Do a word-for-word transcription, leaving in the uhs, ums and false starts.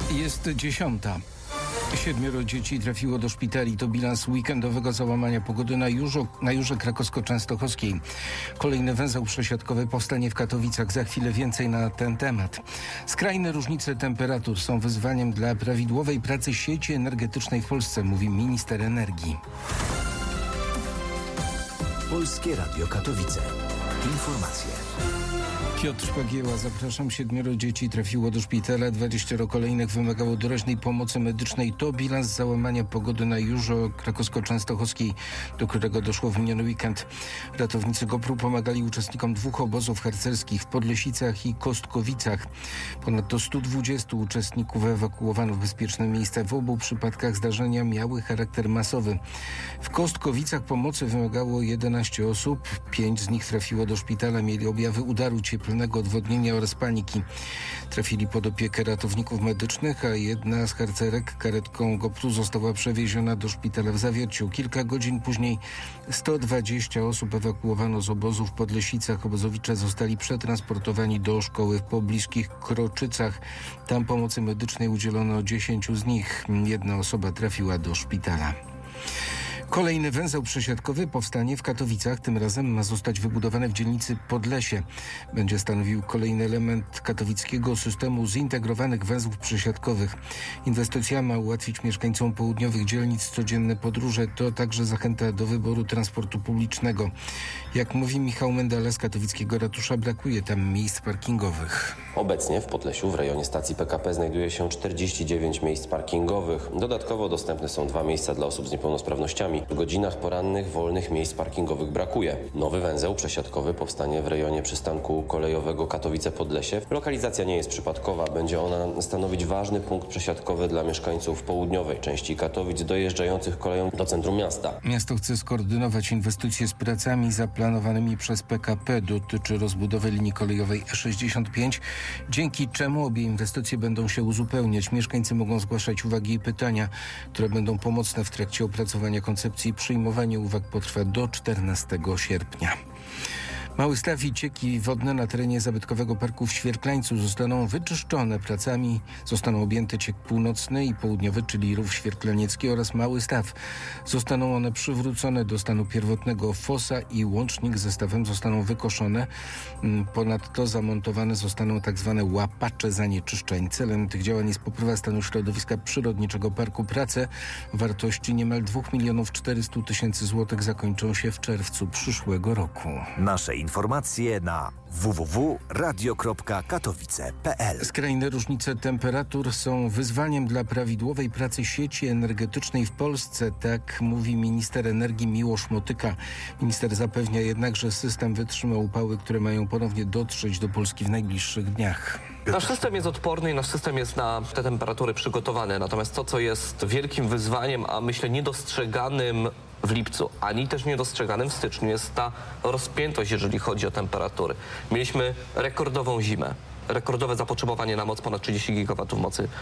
Jest dziesiąta. Siedmioro dzieci trafiło do szpitali. To bilans weekendowego załamania pogody na, Jurzo, na Jurze Krakowsko-Częstochowskiej. Kolejny węzeł przesiadkowy powstanie w Katowicach. Za chwilę więcej na ten temat. Skrajne różnice temperatur są wyzwaniem dla prawidłowej pracy sieci energetycznej w Polsce, mówi minister energii. Polskie Radio Katowice. Informacje. Piotr Szpagieła, zapraszam. Siedmioro dzieci trafiło do szpitala, dwudziestoro kolejnych wymagało doraźnej pomocy medycznej. To bilans załamania pogody na Jurze Krakowsko-Częstochowskiej, do którego doszło w miniony weekend. Ratownicy GOPR-u pomagali uczestnikom dwóch obozów harcerskich w Podlesicach i Kostkowicach. Ponadto stu dwudziestu uczestników ewakuowano w bezpieczne miejsca. W obu przypadkach zdarzenia miały charakter masowy. W Kostkowicach pomocy wymagało jedenaście osób. Pięć z nich trafiło do szpitala. Mieli objawy udaru cieplnego, odwodnienia oraz paniki. Trafili pod opiekę ratowników medycznych, a jedna z harcerek karetką GOPR-u została przewieziona do szpitala w Zawierciu. Kilka godzin później sto dwadzieścia osób ewakuowano z obozu w Podlesicach. Obozowicze zostali przetransportowani do szkoły w pobliskich Kroczycach. Tam pomocy medycznej udzielono dziesięciu z nich. Jedna osoba trafiła do szpitala. Kolejny węzeł przesiadkowy powstanie w Katowicach. Tym razem ma zostać wybudowany w dzielnicy Podlesie. Będzie stanowił kolejny element katowickiego systemu zintegrowanych węzłów przesiadkowych. Inwestycja ma ułatwić mieszkańcom południowych dzielnic codzienne podróże. To także zachęta do wyboru transportu publicznego. Jak mówi Michał Mendala z katowickiego ratusza, brakuje tam miejsc parkingowych. Obecnie w Podlesiu w rejonie stacji P K P znajduje się czterdzieści dziewięć miejsc parkingowych. Dodatkowo dostępne są dwa miejsca dla osób z niepełnosprawnościami. W godzinach porannych wolnych miejsc parkingowych brakuje. Nowy węzeł przesiadkowy powstanie w rejonie przystanku kolejowego Katowice-Podlesie. Lokalizacja nie jest przypadkowa. Będzie ona stanowić ważny punkt przesiadkowy dla mieszkańców południowej części Katowic dojeżdżających koleją do centrum miasta. Miasto chce skoordynować inwestycje z pracami zaplanowanymi przez P K P. Dotyczy rozbudowy linii kolejowej E sześćdziesiąt pięć, dzięki czemu obie inwestycje będą się uzupełniać. Mieszkańcy mogą zgłaszać uwagi i pytania, które będą pomocne w trakcie opracowania koncepcji. Przyjmowanie uwag potrwa do czternastego sierpnia. Mały staw i cieki wodne na terenie zabytkowego parku w Świerklańcu zostaną wyczyszczone pracami. Zostaną objęte ciek północny i południowy, czyli rów świerklaniecki oraz mały staw. Zostaną one przywrócone do stanu pierwotnego. Fosa i łącznik ze stawem zostaną wykoszone. Ponadto zamontowane zostaną tak zwane łapacze zanieczyszczeń. Celem tych działań jest poprawa stanu środowiska przyrodniczego parku. Prace o wartości niemal dwa miliony czterysta tysięcy złotych zakończą się w czerwcu przyszłego roku. Nasze informacje na w w w kropka radio kropka katowice kropka p l. Skrajne różnice temperatur są wyzwaniem dla prawidłowej pracy sieci energetycznej w Polsce, tak mówi minister energii Miłosz Motyka. Minister zapewnia jednak, że system wytrzyma upały, które mają ponownie dotrzeć do Polski w najbliższych dniach. Nasz system jest odporny i nasz system jest na te temperatury przygotowany. Natomiast to, co jest wielkim wyzwaniem, a myślę niedostrzeganym w lipcu, ani też niedostrzeganym w styczniu, jest ta rozpiętość, jeżeli chodzi o temperatury. Mieliśmy rekordową zimę, rekordowe zapotrzebowanie na moc ponad trzydzieści gigawatów mocy